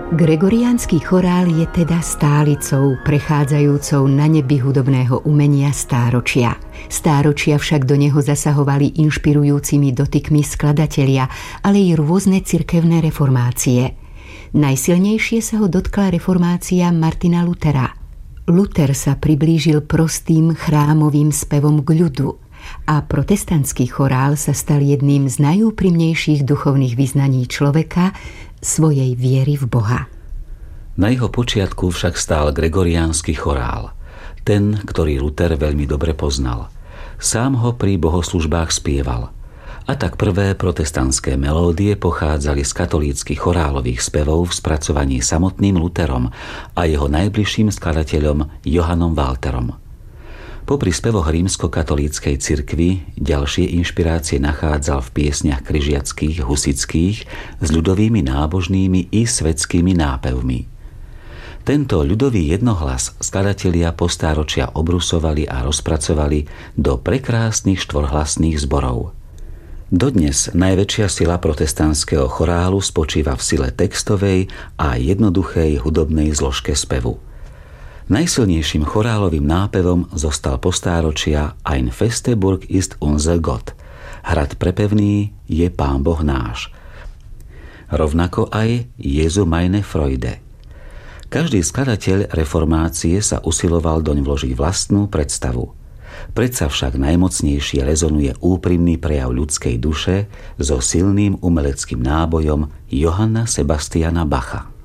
Gregoriánsky chorál je teda stálicou prechádzajúcou na nebi hudobného umenia stáročia. Stáročia však do neho zasahovali inšpirujúcimi dotykmi skladatelia, ale i rôzne cirkevné reformácie. Najsilnejšie sa ho dotkla reformácia Martina Luthera. Luther sa priblížil prostým chrámovým spevom k ľudu a protestantský chorál sa stal jedným z najúprimnejších duchovných vyznaní človeka, svojej viery v Boha. Na jeho počiatku však stál gregoriánsky chorál, ten, ktorý Luther veľmi dobre poznal. Sám ho pri bohoslužbách spieval. A tak prvé protestantské melódie pochádzali z katolíckych chorálových spevov v spracovaní samotným Lutherom a jeho najbližším skladateľom Johannom Walterom. Popri spevoch rímskokatolíckej cirkvi ďalšie inšpirácie nachádzal v piesniach križiackých, husických s ľudovými nábožnými i svetskými nápevmi. Tento ľudový jednohlas skladatelia postáročia obrusovali a rozpracovali do prekrásnych štvorhlasných zborov. Dodnes najväčšia sila protestantského chorálu spočíva v sile textovej a jednoduchej hudobnej zložke spevu. Najsilnejším chorálovým nápevom zostal postáročia Ein feste Burg ist unser Gott. Hrad prepevný je Pán Boh náš. Rovnako aj Jesu meine Freude. Každý skladateľ reformácie sa usiloval doň vložiť vlastnú predstavu. Predsa však najmocnejšie rezonuje úprimný prejav ľudskej duše so silným umeleckým nábojom Johanna Sebastiana Bacha.